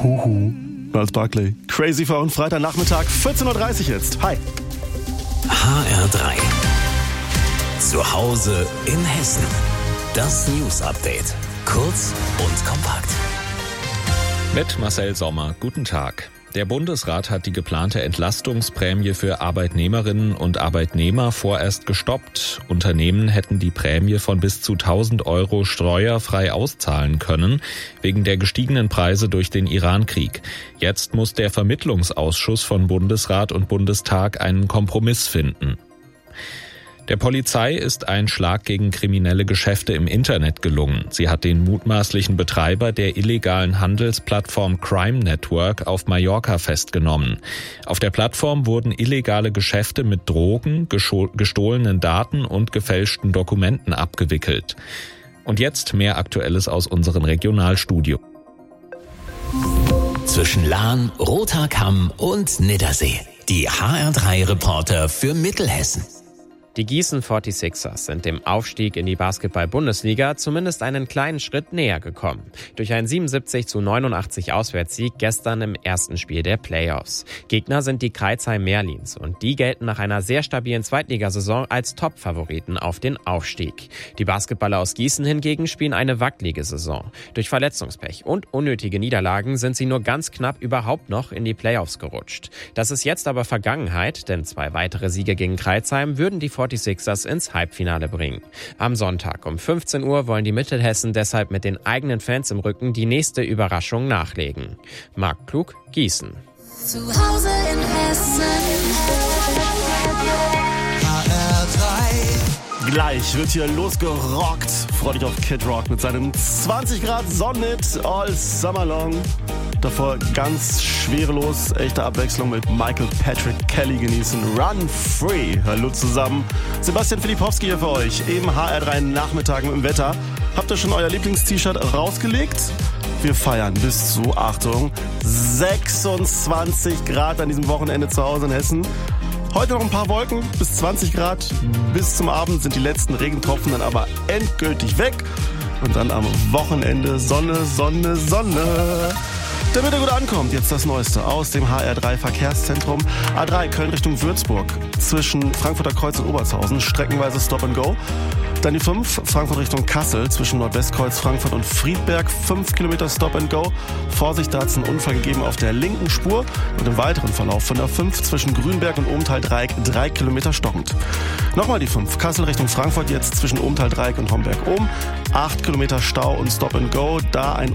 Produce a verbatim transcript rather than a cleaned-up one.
Huhu. Als Barclay. Crazy Phone, Freitagnachmittag, vierzehn Uhr dreißig jetzt. Hi. H R drei. Zu Hause in Hessen. Das News Update. Kurz und kompakt. Mit Marcel Sommer. Guten Tag. Der Bundesrat hat die geplante Entlastungsprämie für Arbeitnehmerinnen und Arbeitnehmer vorerst gestoppt. Unternehmen hätten die Prämie von bis zu tausend Euro steuerfrei auszahlen können, wegen der gestiegenen Preise durch den Irankrieg. Jetzt muss der Vermittlungsausschuss von Bundesrat und Bundestag einen Kompromiss finden. Der Polizei ist ein Schlag gegen kriminelle Geschäfte im Internet gelungen. Sie hat den mutmaßlichen Betreiber der illegalen Handelsplattform Crime Network auf Mallorca festgenommen. Auf der Plattform wurden illegale Geschäfte mit Drogen, gestohlenen Daten und gefälschten Dokumenten abgewickelt. Und jetzt mehr Aktuelles aus unseren Regionalstudios. Zwischen Lahn, Roter Kamm und Niddersee. Die H R drei Reporter für Mittelhessen. Die Gießen forty-sixers sind dem Aufstieg in die Basketball-Bundesliga zumindest einen kleinen Schritt näher gekommen. Durch einen siebenundsiebzig zu neunundachtzig Auswärtssieg gestern im ersten Spiel der Playoffs. Gegner sind die Crailsheim Merlins und die gelten nach einer sehr stabilen Zweitligasaison als Top-Favoriten auf den Aufstieg. Die Basketballer aus Gießen hingegen spielen eine wackelige Saison. Durch Verletzungspech und unnötige Niederlagen sind sie nur ganz knapp überhaupt noch in die Playoffs gerutscht. Das ist jetzt aber Vergangenheit, denn zwei weitere Siege gegen Crailsheim würden die forty-sixers ins Halbfinale bringen. Am Sonntag um fünfzehn Uhr wollen die Mittelhessen deshalb mit den eigenen Fans im Rücken die nächste Überraschung nachlegen. Marc Klug, Gießen. Zu Hause in Hessen. H R drei. Gleich wird hier losgerockt. Freu dich auf Kid Rock mit seinem zwanzig Grad Sonnenhit All Summer Long. Davor ganz schwerelos, echte Abwechslung mit Michael Patrick Kelly genießen. Run Free. Hallo zusammen. Sebastian Filipowski hier für euch im H R drei Nachmittag mit dem Wetter. Habt ihr schon euer Lieblings-T-Shirt rausgelegt? Wir feiern bis zu, Achtung, sechsundzwanzig Grad an diesem Wochenende zu Hause in Hessen. Heute noch ein paar Wolken, bis zwanzig Grad. Bis zum Abend sind die letzten Regentropfen dann aber endgültig weg. Und dann am Wochenende Sonne, Sonne, Sonne. Damit er gut ankommt, jetzt das Neueste aus dem H R drei Verkehrszentrum. A drei Köln Richtung Würzburg, zwischen Frankfurter Kreuz und Obertshausen, streckenweise Stop and Go. Dann die fünf, Frankfurt Richtung Kassel, zwischen Nordwestkreuz, Frankfurt und Friedberg, fünf Kilometer Stop and Go. Vorsicht, da hat es einen Unfall gegeben auf der linken Spur. Und im weiteren Verlauf von der fünf zwischen Grünberg und Ohmtal-Dreieck, drei Kilometer stockend. Nochmal die fünf, Kassel Richtung Frankfurt, jetzt zwischen Ohmtal-Dreieck und Homberg-Ohm, acht Kilometer Stau und Stop and Go. Da ein